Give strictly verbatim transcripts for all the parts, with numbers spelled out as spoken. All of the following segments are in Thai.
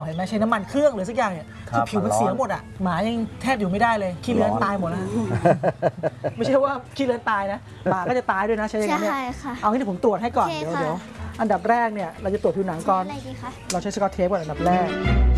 เห็นไหมใช้น้ำมันเครื่องหรือสักอย่างเนี่ยคือผิวมันเสียหมดอ่ะหมายังแทบอยู่ไม่ได้เลยขี้เลื้อนตายหมดแล้วไม่ใช่ว่าขี้เลื้อนตายนะหมาก็จะตายด้วยนะใช่ไหมเนี่ยเอางี้เดี๋ยวผมตรวจให้ก่อนเดี๋ยวเดี๋ยวอันดับแรกเนี่ยเราจะตรวจผิวหนังก่อนเราใช้สกอตเทปก่อนอันดับแรก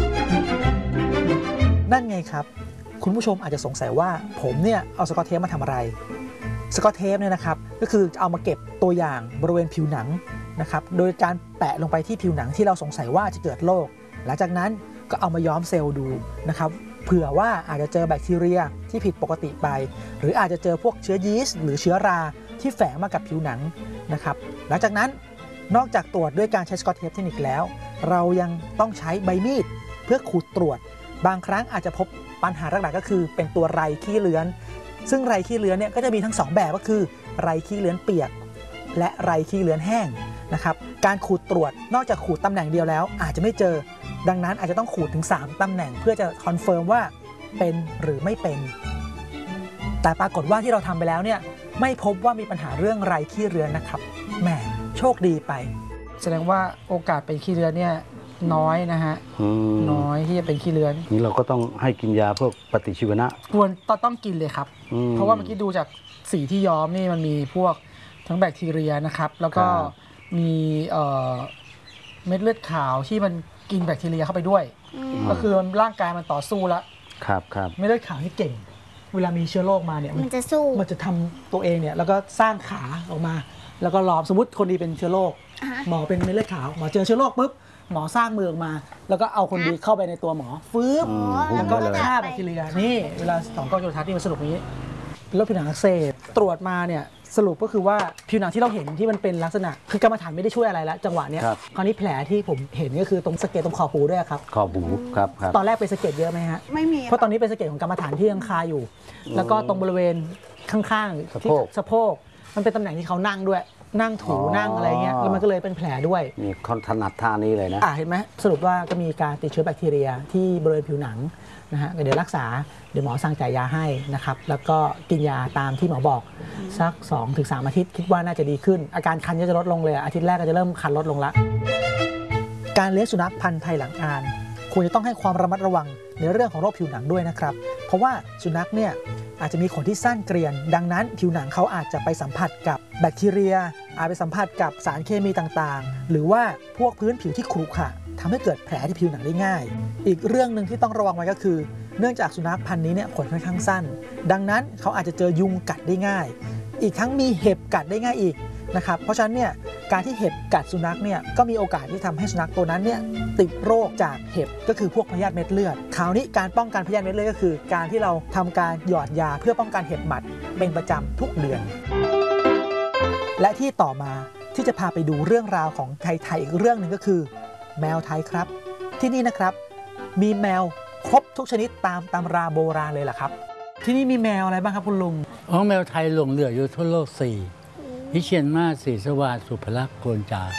นั่นไงครับคุณผู้ชมอาจจะสงสัยว่าผมเนี่ยเอาสกอตเทปมาทำอะไรสกอตเทปเนี่ยนะครับก็คือเอามาเก็บตัวอย่างบริเวณผิวหนังนะครับโดยการแปะลงไปที่ผิวหนังที่เราสงสัยว่าจะเกิดโรคหลังจากนั้นก็เอามาย้อมเซลล์ดูนะครับเผื่อว่าอาจจะเจอแบคทีเรียที่ผิดปกติไปหรืออาจจะเจอพวกเชื้อยีสต์หรือเชื้อราที่แฝงมากับผิวหนังนะครับหลังจากนั้นนอกจากตรวจด้วยการใช้สกอตเทปเทคนิคแล้วเรายังต้องใช้ใบมีดเพื่อขูดตรวจบางครั้งอาจจะพบปัญหาหลักๆก็คือเป็นตัวไรขี้เลื้อนซึ่งไรขี้เลื้อนเนี่ยก็จะมีทั้งสองแบบก็คือไรขี้เลื้อนเปียกและไรขี้เลื้อนแห้งนะครับการขูดตรวจนอกจากขูดตำแหน่งเดียวแล้วอาจจะไม่เจอดังนั้นอาจจะต้องขูดถึงสามตำแหน่งเพื่อจะคอนเฟิร์มว่าเป็นหรือไม่เป็นแต่ปรากฏว่าที่เราทำไปแล้วเนี่ยไม่พบว่ามีปัญหาเรื่องไรขี้เลื้อนนะครับแหมโชคดีไปแสดงว่าโอกาสเป็นขี้เลื้อนเนี่ยน้อยนะฮะน้อยที่จะเป็นขี้เลื้อนนี่เราก็ต้องให้กินยาพวกปฏิชีวนะควรต้องกินเลยครับเพราะว่าเมื่อกี้ดูจากสีที่ย้อมนี่มันมีพวกทั้งแบคทีเรียนะครับแล้วก็มีเม็ดเลือดขาวที่มันกินแบคทีเรียเข้าไปด้วยก็คือร่างกายมันต่อสู้แล้วครับครับเม็ดเลือดขาวที่เก่งเวลามีเชื้อโรคมาเนี่ยมันจะสู้มันจะทำตัวเองเนี่ยแล้วก็สร้างขาออกมาแล้วก็ล้อมสมมติคนดีเป็นเชื้อโรคหมอเป็นเม็ดเลือดขาวหมอเจอเชื้อโรคปุ๊บหมอสร้างมือออกมาแล้วก็เอาคนดีเข้าไปในตัวหมอฟื้นแล้วก็ฆ่าแบคทีเรียนี่เวลาสองกล้องจุลทรรศน์ที่มันสรุปนี้โรคผิวหนังอักเสบตรวจมาเนี่ยสรุปก็คือว่าผิวหนังที่เราเห็นที่มันเป็นลักษณะคือกรรมฐานไม่ได้ช่วยอะไรแล้วจังหวะนี้คราวนี้แผลที่ผมเห็นก็คือตรงสะเก็ดตรงขอบหูด้วยครับขอบหูครับตอนแรกเป็นสะเก็ดเยอะไหมฮะไม่มีเพราะตอนนี้เป็นสะเก็ดของกรรมฐานที่ยังคาอยู่แล้วก็ตรงบริเวณข้างๆที่สะโพกมันเป็นตำแหน่งที่เขานั่งด้วยนั่งถูนั่งอะไรเงี้ยแล้วมันก็เลยเป็นแผลด้วยนี่เขาถนัดท่านี้เลยนะอ่ะเห็นไหมสรุปว่าก็มีการติดเชื้อแบคทีเรียที่บริเวณผิวหนังนะฮะเดี๋ยวรักษาเดี๋ยวหมอสั่งจ่ายยาให้นะครับแล้วก็กินยาตามที่หมอบอกสัก สองถึงสาม อาทิตย์คิดว่าน่าจะดีขึ้นอาการคันก็จะลดลงเลยอาทิตย์แรกก็จะเริ่มคันลดลงละการเลี้ยงสุนัขพันธุ์ไทยหลังอานควรจะต้องให้ความระมัดระวังในเรื่องของโรคผิวหนังด้วยนะครับเพราะว่าสุนัขเนี่ยอาจจะมีขนที่สั้นเกรียนดังนั้นผิวหนังเขาอาจจะไปสัมผัสกับแบคทีเรียอาจไปสัมผัสกับสารเคมีต่างๆหรือว่าพวกพื้นผิวที่ขรุขระทำให้เกิดแผลที่ผิวหนังได้ง่ายอีกเรื่องหนึ่งที่ต้องระวังไว้ก็คือเนื่องจากสุนัขพันธุ์นี้เนี่ยขนค่อนข้างสั้นดังนั้นเขาอาจจะเจอยุงกัดได้ง่ายอีกทั้งมีเห็บกัดได้ง่ายอีกนะครับเพราะฉะนั้นเนี่ยการที่เห็บกัดสุนัขเนี่ยก็มีโอกาสที่ทำให้สุนัขตัวนั้นเนี่ยติดโรคจากเห็บก็คือพวกพยาธิเม็ดเลือดคราวนี้การป้องกันพยาธิเม็ดเลือดก็คือการที่เราทำการหยอดยาเพื่อป้องกันเห็บหมัดเป็นประจำทุกเดือนและที่ต่อมาที่จะพาไปดูเรื่องราวของไทยๆอีกเรื่องหนึ่งก็คือแมวไทยครับที่นี่นะครับมีแมวครบทุกชนิดตามตำราโบราณเลยล่ะครับที่นี่มีแมวอะไรบ้างครับคุณลุงอ๋อแมวไทยหลงเหลืออยู่ทั่วโลกสี่วิเชียรมาศศรีสวัสดิ์สุภลักษณ์โกนจา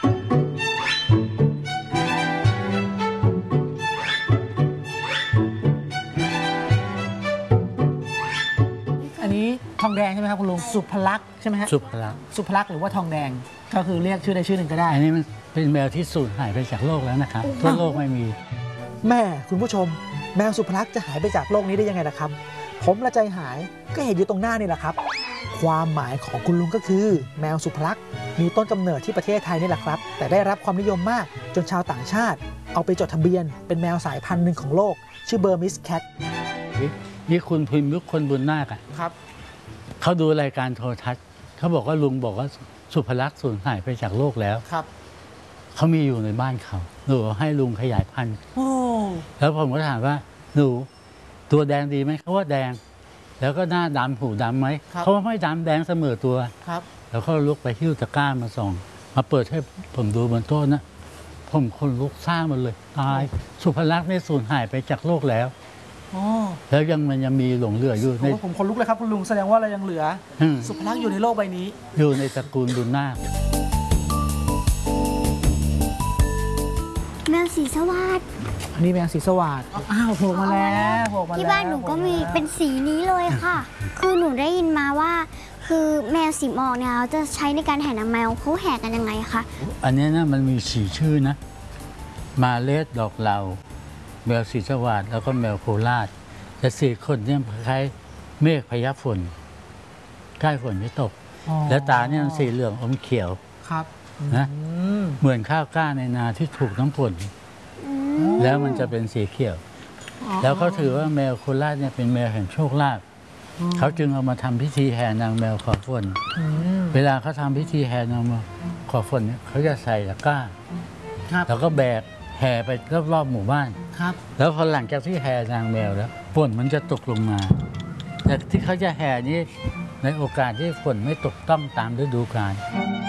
อันนี้ทองแดงใช่ไหมครับคุณลุงสุภลักษณ์ใช่ไหมฮะสุภลักษณ์สุภลักษณ์หรือว่าทองแดงก็คือเรียกชื่อใดชื่อหนึ่งก็ได้อันนี้มันเป็นแมวที่สูญหายไปจากโลกแล้วนะครับทั่วโลกไม่มีแม่คุณผู้ชมแมวสุภลักษณ์จะหายไปจากโลกนี้ได้ยังไงล่ะครับผมละใจหายก็เห็นอยู่ตรงหน้านี่แหละครับความหมายของคุณลุงก็คือแมวสุภลักษณ์มีต้นกำเนิดที่ประเทศไทยนี่แหละครับแต่ได้รับความนิยมมากจนชาวต่างชาติเอาไปจดทะเบียนเป็นแมวสายพันธุ์หนึ่งของโลกชื่อเบอร์มิสแคทนี่คุณพิมพ์ยุคคนบุญนาคอ่ะครับเขาดูรายการโทรทัศน์เขาบอกว่าลุงบอกว่าสุภลักษณ์สูญหายไปจากโลกแล้วครับเขามีอยู่ในบ้านเขาหนูให้ลุงขยายพันธุ์แล้วผมก็ถามว่าหนูตัวแดงดีไหมเขาว่าแดงแล้วก็หน้าดำหูดำไหมเขาว่าไม่ดำแดงเสมอตัวครับแล้วก็ลุกไปหิ้วตะกร้ามาส่องมาเปิดให้ผมดูบนโต๊ะนะผมคนลุกซ่ามันเลยตายสุภลักษณ์ในสูญหายไปจากโลกแล้วแล้วยังมันยังมีหลงเหลืออยู่ในผมคนลุกเลยครับคุณลุงแสดงว่าเรายังเหลือสุภลักษณ์อยู่ในโลกใบนี้อยู่ในตระกูลบุญนาคแมวสีสวัสดิ์อันนี้แมวสีสวัสดิ์อ้าวโผล่มาแล้วโผล่มาแล้วที่บ้านหนูก็มีเป็นสีนี้เลยค่ะคือหนูได้ยินมาว่าคือแมวสีหมอกเนี่ยเราจะใช้ในการแห่นางแมวเขาแห่กันยังไงคะอันนี้นะมันมีสี่ชื่อนะมาเลสดอกเหลาแมวสีสวัสดแล้วก็แมวโคราชแต่สี่คนเนี่ยคล้ายเมฆพยับฝนใกล้ฝนจะตกอ๋อแล้วตาเนี่ยมันสีเหลืองอมเขียวครับนะอืมเหมือนข้าวกล้าในนาที่ถูกน้ำฝนอืมแล้วมันจะเป็นสีเขียว แล้วเขาถือว่าแมวโคราชเนี่ยเป็นแมวแห่งโชคลาภเขาจึงเอามาทำพิธีแห่นางแมวขอฝนอืมเวลาเขาทำพิธีแห่นางแมวขอฝนเนี่ยเขาจะใส่ตะกร้าครับแล้วก็แบกแห่ไปรอบๆหมู่บ้านครับแล้วพอหลังจากที่แห่นางแมวแล้วฝนมันจะตกลงมา แต่ที่เขาจะแห่นี้ในโอกาสที่ฝนไม่ตกต้องตามฤดูกาล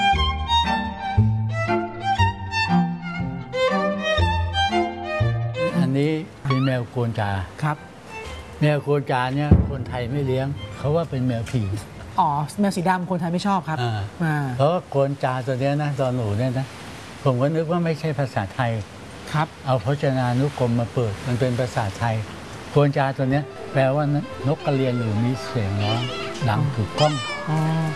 อันนี้เป็นแมวโกนจาครับแมวโกนจาเนี่ยคนไทยไม่เลี้ยง เขาว่าเป็นแมวผีอ๋อแมวสีดำคนไทยไม่ชอบครับอ่าอ่าเพราะว่าโกนจาตัวเนี้ยนะตอนหนูเนี่ยนะผมก็นึกว่าไม่ใช่ภาษาไทยครับเอาพจนานุกรมมาเปิดมันเป็นภาษาไทยโกนจาตัวเนี้ยแปลว่านกกระเรียนหรือมีเสียงร้องดังถูกก้องอ๋อ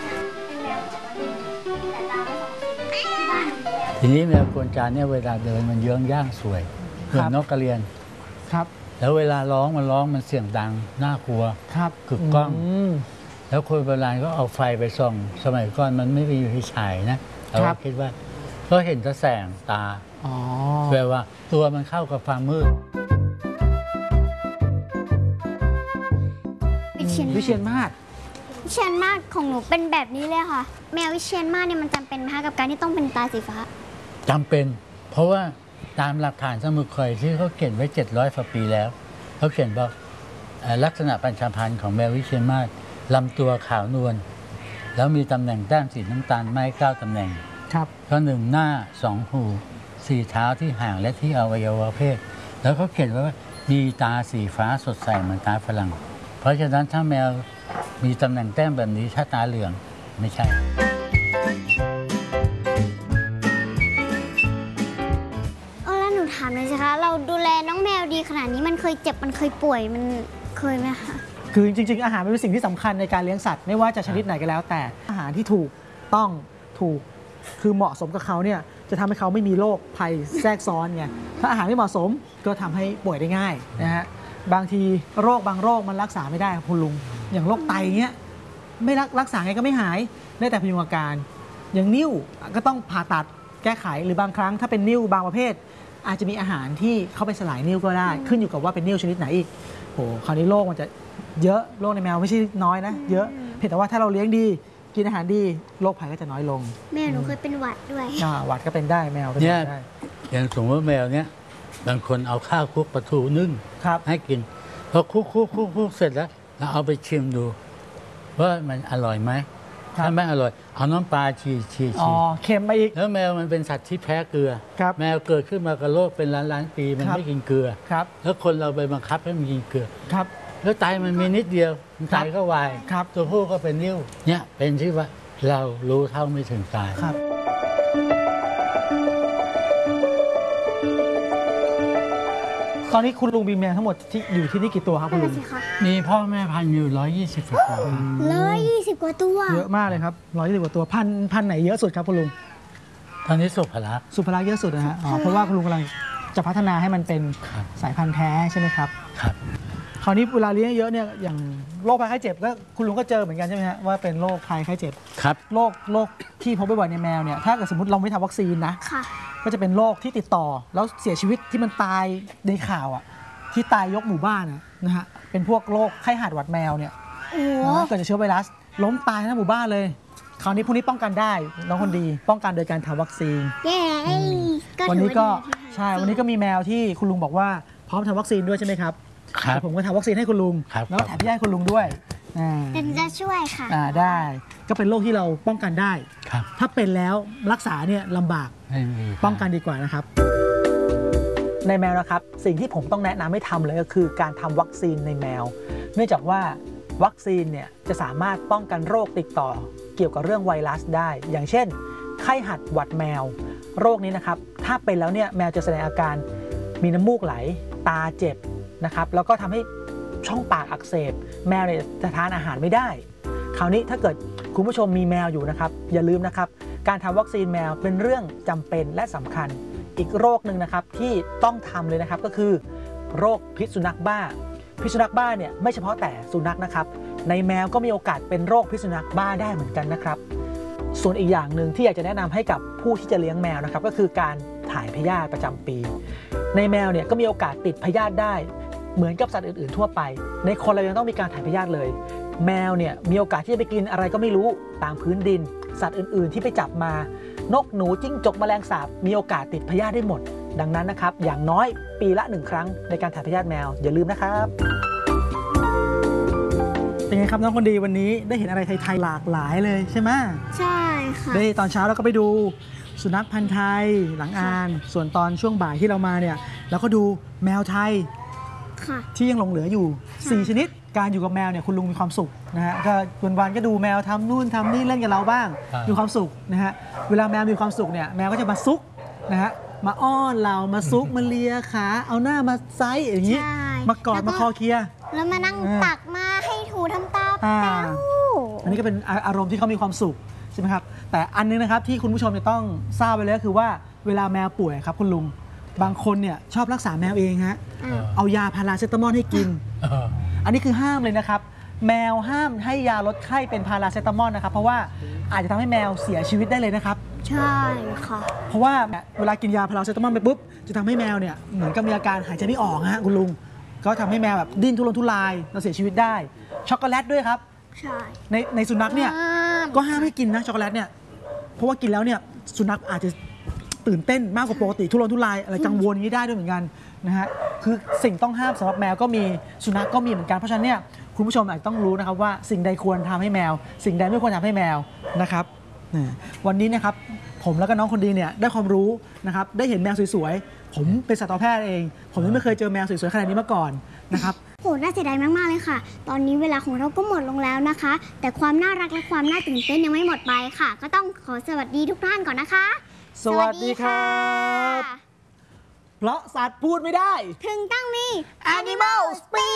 ทีนี้แมวโกนจาเนี่ยเวลาเดินมันเยื้องย่างสวยเหมือนนกกระเรียนครับแล้วเวลาร้องมันร้องมันเสียงดังน่ากลัวครับกึกก้องมแล้วคนโบราณก็เอาไฟไปส่อง สมัยก่อนมันไม่มีไฟฉายนะเราครัก็บคิดว่าก็เห็นแต่แสงตาอ๋อแปลว่าตัวมันเข้ากับความมืดวิเชียนวิเชียนมาศวิเชียนมาศของหนูเป็นแบบนี้เลยค่ะ แมววิเชียนมาศเนี่ยมันจำเป็นไหมคะกับการที่ต้องเป็นตาสีฟ้าจำเป็น เพราะว่าตามหลักฐานสมุดข่อยที่เขาเขียนไว้เจ็ดร้อยกว่าปีแล้วเขาเขียนบอกเอ่อลักษณะปัญชาพันธ์ของแมววิเชียนมาศลำตัวขาวนวลแล้วมีตำแหน่งแต้มสีน้ำตาลไม้เก้าตำแหน่งครับก็หนึ่งหน้าสองหูสี่เท้าที่ห่างและที่อวัยวะเพศ แล้วเขาเขียนไว้ว่ามีตาสีฟ้าสดใสเหมือนตาฝรั่ง เพราะฉะนั้นถ้าแมวมีตำแหน่งแต้มแบบนี้ถ้าตาเหลืองไม่ใช่เออแล้วหนูถามเลยสิคะ เราดูแลน้องแมวดีขนาดนี้มันเคยเจ็บมันเคยป่วยมันเคยไหมคะคือจริงๆ อาหารเป็นสิ่งที่สำคัญในการเลี้ยงสัตว์ไม่ว่าจะชนิดไหนก็แล้ว แต่อาหารที่ถูกต้องถูกคือเหมาะสมกับเขาเนี่ยจะทำให้เขาไม่มีโรคภัยแทรกซ้อนไงถ้าอาหารไม่เหมาะสมก็ทำให้ป่วยได้ง่ายนะฮะบางทีโรคบางโรคมันรักษาไม่ได้ครับคุณลุงอย่างโรคไตเงี้ยไม่รักรักษาไงก็ไม่หายได้แต่พยุงอาการ อย่างนิ่วก็ต้องผ่าตัดแก้ไขหรือบางครั้งถ้าเป็นนิ่วบางประเภท อาจจะมีอาหารที่เข้าไปสลายนิ่วก็ได้ ขึ้นอยู่กับว่าเป็นนิ่วชนิดไหนอีกโอ้คราวนี้โรคมันจะเยอะโรคในแมวไม่ใช่น้อยนะเยอะเพียงแต่ว่าถ้าเราเลี้ยงดีกินอาหารดีโรคภัยก็จะน้อยลงแมวหนูเคยเป็นหวัดด้วยอ่าหวัดก็เป็นได้แมวก็เนี่เป็นยได้อย่างสมมติว่าแมวเนี้ยบางคนเอาข้าวคลุกปลาทูนึ่งครับให้กินพอคลุกคลุกคลุกคลุกเสร็จแล้วเราเอาไปชิมดู ว่ามันอร่อยไหมถ้าไม่อร่อย เอาน้ำปลาชีชีอ๋อชีเค็มมาอีกแล้วแมวมันเป็นสัตว์ที่แพ้เกลือครับแมวเกิดขึ้นมากับโรคเป็นล้านล้านๆปีมันครับไม่กินเกลือครับแล้วคนเราไปบังคับให้มันกินเกลือครับแล้วไตมันมีนิดเดียวมันไตก็วายครับตัวผู้ก็เป็นนิ่วเนี่ยเป็นที่ว่าเรารู้เท่าไม่ถึงการครับตอนนี้คุณลุงมีแมวทั้งหมดที่อยู่ที่นี่กี่ตัวครับคุณนั่ลุนงสิคะมีพ่อแม่พันธุ์อยู่ร้อยยี่สิบกว่าตัวร้อยยี่สิบกว่าตัวเยอะมากเลยครับร้อยยี่สิบกว่าตัวพันพันไหนเยอะสุดครับคุณลุงตอนนี้สุภลักษณ์สุภลักษณ์เยอะสุดนะฮะอ๋อเพราะว่าคุณลุงกำลังจะพัฒนาให้มันเป็นครับสายพันธุ์แท้ใช่ไหมครับครับคราวนี้เวลาเลี้ยงเยอะเนี่ยอย่างโรคภัยไข้เจ็บก็คุณลุงก็เจอเหมือนกันใช่ไหมฮะว่าเป็นโรคภัยไข้เจ็บครับโรคโรคที่พบบ่อยๆในแมวเนี่ยถ้าเกิดสมมติเราไม่ทำวัคซีนนะค่ะก็จะเป็นโรคที่ติดต่อแล้วเสียชีวิตที่มันตายในข่าวอ่ะที่ตายยกหมู่บ้านอะนะฮะเป็นพวกโรคไข้หัดหวัดแมวเนี่ยโอ้โหนะเกิดจากเชื้อไวรัสล้มตายทั้งหมู่บ้านเลย คราวนี้พวกนี้ป้องกันได้น้องคนดีป้องกันโดยการทำวัคซีนเย้ก็วันถืนี้อก็ว่าดีใช่วันนี้ก็มีแมวที่คุณลุงบอกว่าพร้อมทำวัคซีนด้วยใช่ไหมครับครับเดี๋ยวผมก็ทำวัคซีนให้คุณลุงครับแล้วแถมพี่ให้คุณลุงด้วยอ่าเป็นจะช่วยค่ะอ่าได้ก็เป็นโรคที่เราป้องกันได้ครับถ้าเป็นแล้วรักษาเนี่ยลำบากไม่มีป้องกันดีกว่านะครับ ในแมวนะครับสิ่งที่ผมต้องแนะนำให้ทำเลยก็คือการทำวัคซีนในแมว เนื่องจากว่าวัคซีนเนี่ยจะสามารถป้องกันโรคติดต่อเกี่ยวกับเรื่องไวรัสได้ อย่างเช่นไข้หัดหวัดแมว โรคนี้นะครับถ้าเป็นแล้วเนี่ยแมวจะแสดงอาการมีน้ำมูกไหลตาเจ็บนะครับแล้วก็ทำให้ช่องปากอักเสบแมวเนี่ยจะทานอาหารไม่ได้ คราวนี้ถ้าเกิดคุณผู้ชมมีแมวอยู่นะครับอย่าลืมนะครับการทำวัคซีนแมวเป็นเรื่องจำเป็นและสำคัญอีกโรคหนึ่งนะครับที่ต้องทำเลยนะครับก็คือโรคพิษสุนัขบ้าพิษสุนัขบ้าเนี่ยไม่เฉพาะแต่สุนัขนะครับในแมวก็มีโอกาสเป็นโรคพิษสุนัขบ้าได้เหมือนกันนะครับส่วนอีกอย่างหนึ่งที่อยากจะแนะนำให้กับผู้ที่จะเลี้ยงแมวนะครับก็คือการถ่ายพยาธิประจำปีในแมวเนี่ยก็มีโอกาสติดพยาธิได้เหมือนกับสัตว์อื่นๆทั่วไปในคนเรายังต้องมีการถ่ายพยาธิเลยแมวเนี่ยมีโอกาสที่จะไปกินอะไรก็ไม่รู้ตามพื้นดินสัตว์อื่นๆที่ไปจับมานกหนูจิ้งจกแมลงสาบมีโอกาสติดพยาธิได้หมดดังนั้นนะครับอย่างน้อยปีละหนึ่งครั้งในการถ่ายพยาธิแมวอย่าลืมนะครับเป็นไงครับน้องคนดีวันนี้ได้เห็นอะไรไทยๆหลากหลายเลยใช่ไหมใช่ค่ะได้ตอนเช้าเราก็ไปดูสุนัขพันธุ์ไทยหลังอ่านส่วนตอนช่วงบ่ายที่เรามาเนี่ยเราก็ดูแมวไทยค่ะที่ยังหลงเหลืออยู่ใช่สี่ ชนิดการอยู่กับแมวเนี่ยคุณลุงมีความสุขนะฮะก็วันๆก็ดูแมวทำนู่นทำนี่เล่นกับเราบ้างใช่มีความสุขนะฮะเวลาแมวมีความสุขเนี่ยแมวก็จะมาซุกนะฮะมาอ้อนเรามาซุกมาเลียขาเอาหน้ามาไซส์อย่างนี้ใช่มากอดแล้วก็มาคอเคลียร์แล้วมานั่งอ่าตักมาให้ถูทำตาอ่าแป้วอันนี้ก็เป็นอาอารมณ์ที่เขามีความสุขใช่ไหมครับแต่อันนึงนะครับที่คุณผู้ชมจะต้องทราบไปเลยก็คือว่าเวลาแมวป่วยครับคุณลุงบางคนเนี่ยชอบรักษาแมวเองฮะอ่าเอายาพาราเซตามอลให้กินเอออันนี้คือห้ามเลยนะครับแมวห้ามให้ยาลดไข้เป็นพาราเซตามอลนะครับเพราะว่าอาจจะทำให้แมวเสียชีวิตได้เลยนะครับใช่ค่ะเพราะว่าเวลากินยาพาราเซตามอลไปปุ๊บจะทำให้แมวเนี่ยเหมือนกับมีอาการหายใจไม่ออกฮะคุณลุงก็ทำให้แมวแบบดิ้นทุรนทุรายแล้วเสียชีวิตได้ช็อกโกแลตด้วยครับใช่ในในสุนัขเนี่ยห้ามก็ห้ามให้กินนะช็อกโกแลตเนี่ยเพราะว่ากินแล้วเนี่ยสุนัขอาจจะตื่นเต้นมากกว่าปกติทุรนทุรายอะไรกังวลอย่างนี้ได้ด้วยเหมือนกันนะฮะคือสิ่งต้องห้ามสำหรับแมวก็มีสุนัขก็มีเหมือนกันเพราะฉะนั้นเนี่ยคุณผู้ชมอาจจะต้องรู้นะครับว่าสิ่งใดควรทำให้แมว สิ่งใดไม่ควรทำให้แมวนะครับนี่วันนี้นะครับผมแล้วก็น้องคนดีเนี่ยได้ความรู้นะครับได้เห็นแมวสวยๆผมเป็นสัตวแพทย์เอง ผมยังไม่เคยเจอแมวสวยๆขนาดนี้มาก่อนนะครับโหน่าเสียดายมากๆเลยค่ะ ตอนนี้เวลาของเราก็หมดลงแล้วนะคะ แต่ความน่ารักและความน่าตื่นเต้นยังไม่หมดไปค่ะ ก็ต้องขอสวัสดีทุกท่านก่อนนะคะสวัสดีครับ เพราะสัตว์พูดไม่ได้ถึงต้องมี Animal Speak